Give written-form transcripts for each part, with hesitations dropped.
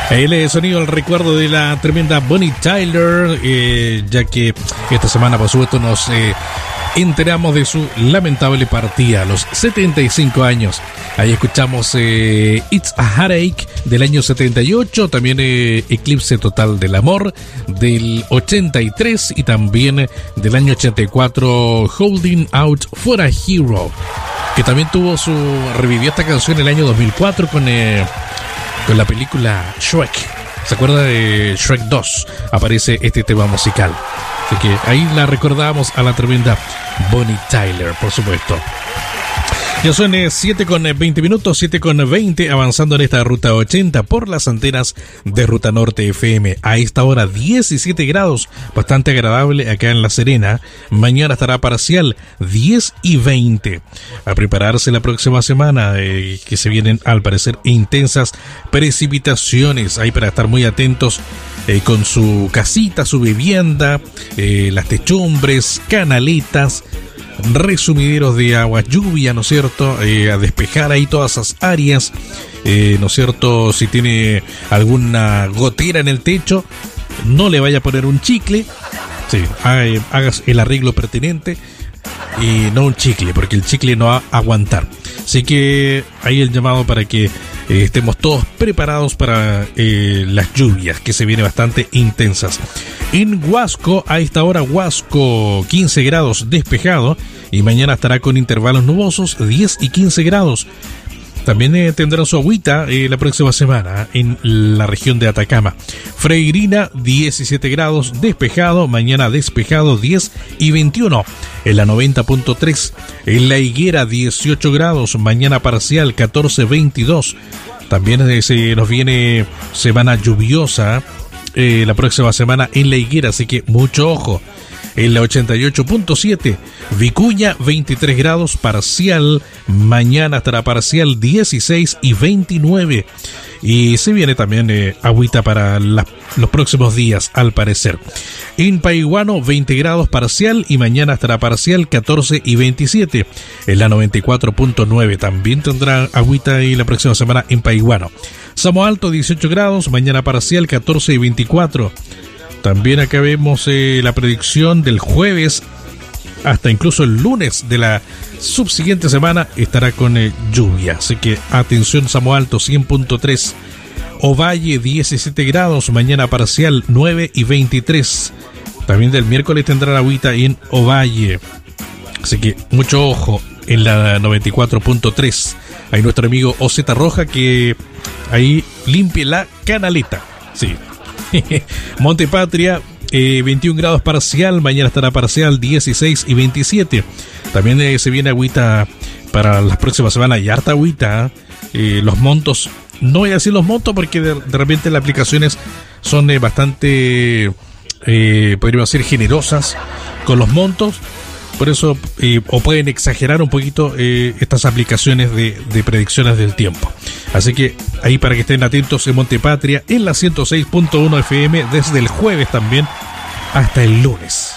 El sonido, el recuerdo de la tremenda Bonnie Tyler, ya que esta semana, por supuesto, nos enteramos de su lamentable partida a los 75 años. Ahí escuchamos It's a Heartache del año 78, también Eclipse Total del Amor del 83 y también del año 84 Holding Out for a Hero, que también revivió esta canción en el año 2004 con la película Shrek. ¿Se acuerda de Shrek 2? Aparece este tema musical. Así que ahí la recordamos a la tremenda Bonnie Tyler, por supuesto. Ya son 7:20, 7:20, avanzando en esta Ruta 80 por las antenas de Ruta Norte FM. A esta hora 17 grados, bastante agradable acá en La Serena. Mañana estará parcial 10 y 20. A prepararse la próxima semana, que se vienen al parecer intensas precipitaciones. Ahí para estar muy atentos con su casita, su vivienda, las techumbres, canaletas, resumideros de agua, lluvia, ¿no es cierto? A despejar ahí todas esas áreas, ¿no es cierto? Si tiene alguna gotera en el techo, no le vaya a poner un chicle, sí, hagas el arreglo pertinente y no un chicle, porque el chicle no va a aguantar. Así que ahí el llamado para que estemos todos preparados para las lluvias que se vienen bastante intensas. En Huasco, a esta hora Huasco 15 grados despejado y mañana estará con intervalos nubosos 10 y 15 grados. También tendrán su agüita la próxima semana en la región de Atacama. Freirina 17 grados despejado, mañana despejado 10 y 21 en la 90.3. En La Higuera 18 grados, mañana parcial 14-22. También se nos viene semana lluviosa la próxima semana en La Higuera, así que mucho ojo. En la 88.7, Vicuña 23 grados parcial, mañana estará parcial 16 y 29. Y se viene también agüita para los próximos días, al parecer. En Paiguano 20 grados parcial y mañana estará parcial 14 y 27. En la 94.9 también tendrá agüita ahí la próxima semana en Paiguano. Samo Alto 18 grados, mañana parcial 14 y 24. También acá vemos la predicción del jueves hasta incluso el lunes de la subsiguiente semana estará con lluvia. Así que atención, Samo Alto 100.3. Ovalle 17 grados, mañana parcial 9 y 23. También del miércoles tendrá agüita en Ovalle. Así que mucho ojo en la 94.3. Hay nuestro amigo Oceta Roja que ahí limpie la canaleta. Sí. Monte Patria 21 grados parcial, mañana estará parcial 16 y 27. También se viene agüita para las próximas semanas y harta agüita. Los montos, no voy a decir los montos porque de repente las aplicaciones son bastante podríamos decir generosas con los montos. Por eso, o pueden exagerar un poquito estas aplicaciones de predicciones del tiempo. Así que ahí para que estén atentos en Montepatria, en la 106.1 FM, desde el jueves también hasta el lunes.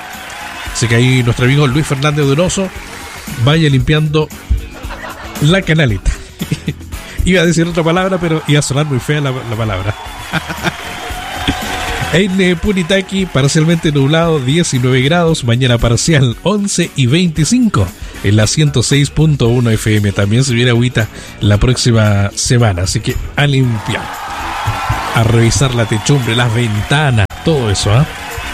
Así que ahí nuestro amigo Luis Fernández Donoso vaya limpiando la canaleta. Iba a decir otra palabra, pero iba a sonar muy fea la palabra. En Punitaqui, parcialmente nublado, 19 grados, mañana parcial 11 y 25 en la 106.1 FM. También se viene agüita la próxima semana, así que a limpiar, a revisar la techumbre, las ventanas, todo eso, ¿eh?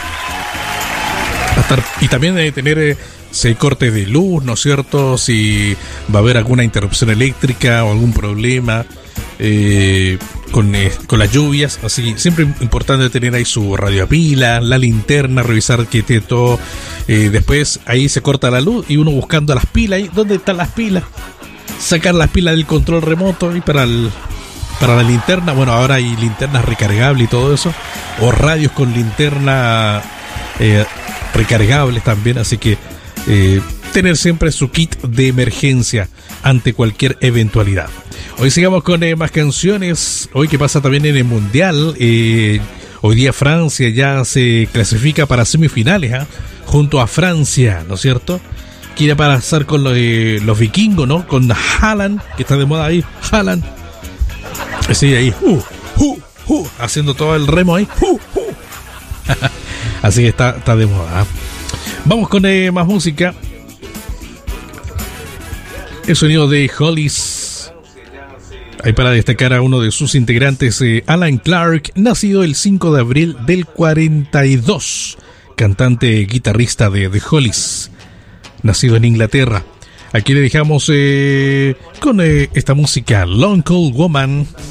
Y también de tener cortes de luz, ¿no es cierto? Si va a haber alguna interrupción eléctrica o algún problema con las lluvias, así siempre importante tener ahí su radio a pila, la linterna, revisar que esté todo. Después ahí se corta la luz y uno buscando las pilas, ahí, ¿dónde están las pilas? Sacar las pilas del control remoto y para la linterna. Bueno, ahora hay linternas recargables y todo eso, o radios con linterna recargables también, así que tener siempre su kit de emergencia ante cualquier eventualidad. Hoy sigamos con más canciones. Hoy que pasa también en el Mundial. Hoy día Francia ya se clasifica para semifinales, junto a Francia, ¿no es cierto? Quiere pasar con los vikingos, ¿no? Con Haaland, que está de moda ahí. Haaland. Sí, ahí. haciendo todo el remo ahí. Así que está de moda. Vamos con más música. El sonido de Hollies. Hay para destacar a uno de sus integrantes, Alan Clark, nacido el 5 de abril del 42. Cantante, guitarrista de The Hollies, nacido en Inglaterra. Aquí le dejamos con esta música, Long Cold Woman.